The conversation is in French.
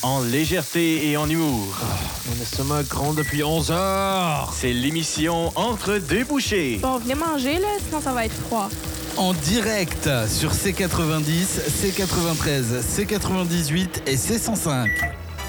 En légèreté et en humour. Mon estomac gronde depuis 11 heures. C'est l'émission Entre deux bouchées. Bon, venez manger, là, sinon ça va être froid. En direct sur C90, C93, C98 et C105.